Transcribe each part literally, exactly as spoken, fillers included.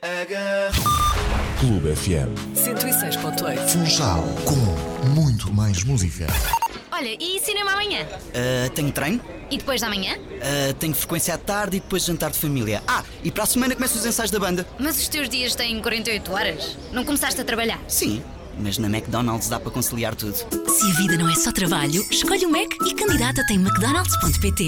Clube F M cento e seis ponto oito. Funchal, com muito mais música. Olha, e cinema amanhã? Uh, tenho treino. E depois da manhã? Uh, tenho frequência à tarde e depois jantar de família. Ah, e para a semana começam os ensaios da banda. Mas os teus dias têm quarenta e oito horas? Não começaste a trabalhar? Sim, mas na McDonald's dá para conciliar tudo. Se a vida não é só trabalho, escolhe o Mac e candidata-te em mcdonalds ponto pt.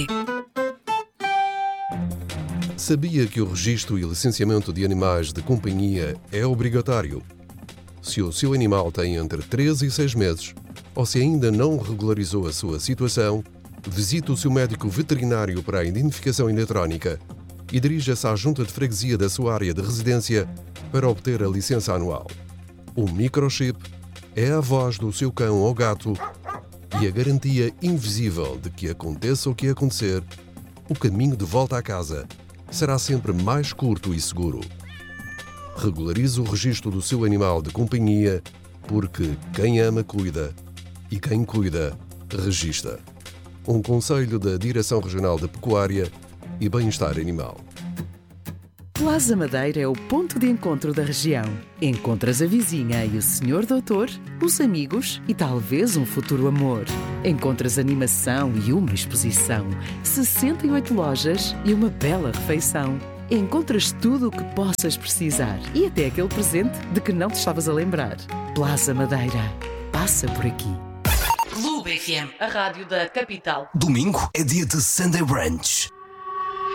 Sabia que o registro e licenciamento de animais de companhia é obrigatório? Se o seu animal tem entre três e seis meses, ou se ainda não regularizou a sua situação, visite o seu médico veterinário para a identificação eletrónica e dirija-se à junta de freguesia da sua área de residência para obter a licença anual. O microchip é a voz do seu cão ou gato e a garantia invisível de que aconteça o que acontecer, o caminho de volta à casa será sempre mais curto e seguro. Regularize o registro do seu animal de companhia, porque quem ama cuida e quem cuida registra. Um conselho da Direção Regional da Pecuária e Bem-Estar Animal. Plaza Madeira é o ponto de encontro da região. Encontras a vizinha e o senhor doutor, os amigos e talvez um futuro amor. Encontras animação e uma exposição, sessenta e oito lojas e uma bela refeição. Encontras tudo o que possas precisar e até aquele presente de que não te estavas a lembrar. Plaza Madeira. Passa por aqui. Clube F M, a rádio da capital. Domingo é dia de Sunday Brunch.